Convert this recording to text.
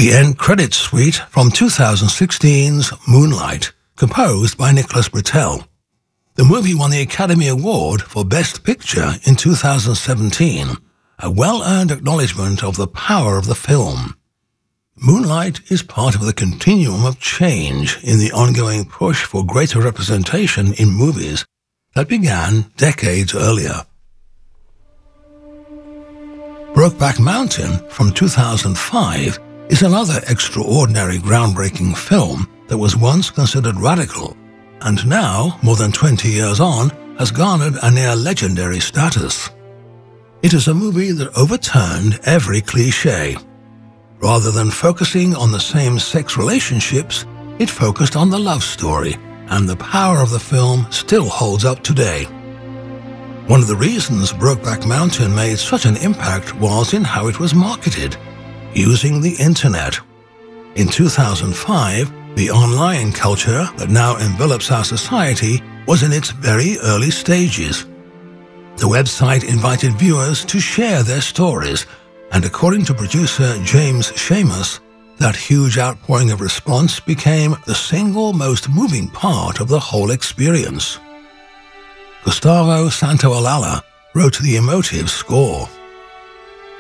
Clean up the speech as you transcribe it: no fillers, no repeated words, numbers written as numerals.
the end credits suite from 2016's Moonlight, composed by Nicholas Britell. The movie won the Academy Award for Best Picture in 2017, a well-earned acknowledgement of the power of the film. Moonlight is part of the continuum of change in the ongoing push for greater representation in movies that began decades earlier. Brokeback Mountain from 2005 is another extraordinary groundbreaking film that was once considered radical and now, more than 20 years on, has garnered a near-legendary status. It is a movie that overturned every cliché. Rather than focusing on the same-sex relationships, it focused on the love story, and the power of the film still holds up today. One of the reasons Brokeback Mountain made such an impact was in how it was marketed, using the internet. In 2005, the online culture that now envelops our society was in its very early stages. The website invited viewers to share their stories, and according to producer James Schamus, that huge outpouring of response became the single most moving part of the whole experience. Gustavo Santaolalla wrote the emotive score.